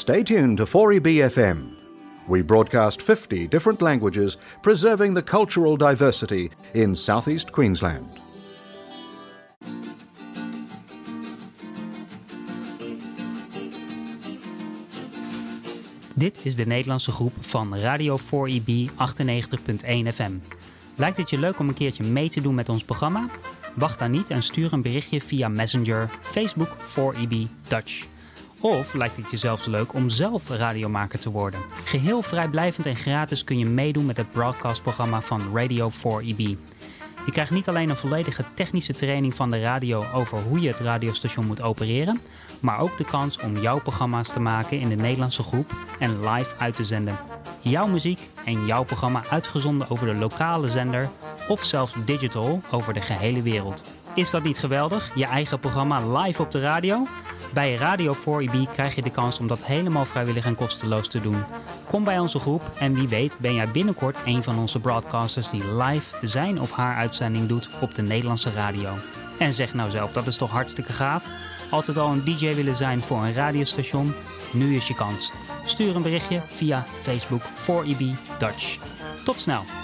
Stay tuned to 4EB FM. We broadcast 50 different languages, preserving the cultural diversity in southeast Queensland. Dit is de Nederlandse groep van Radio 4EB 98.1 FM. Lijkt het je leuk om een keertje mee te doen met ons programma? Wacht dan niet en stuur een berichtje via Messenger, Facebook 4EB Dutch. Of lijkt het je zelfs leuk om zelf radiomaker te worden? Geheel vrijblijvend en gratis kun je meedoen met het broadcastprogramma van Radio 4EB. Je krijgt niet alleen een volledige technische training van de radio over hoe je het radiostation moet opereren, maar ook de kans om jouw programma's te maken in de Nederlandse groep en live uit te zenden. Jouw muziek en jouw programma uitgezonden over de lokale zender of zelfs digital over de gehele wereld. Is dat niet geweldig? Je eigen programma live op de radio? Bij Radio 4EB krijg je de kans om dat helemaal vrijwillig en kosteloos te doen. Kom bij onze groep en wie weet ben jij binnenkort een van onze broadcasters die live zijn of haar uitzending doet op de Nederlandse radio. En zeg nou zelf, dat is toch hartstikke gaaf? Altijd al een DJ willen zijn voor een radiostation? Nu is je kans. Stuur een berichtje via Facebook 4EB Dutch. Tot snel!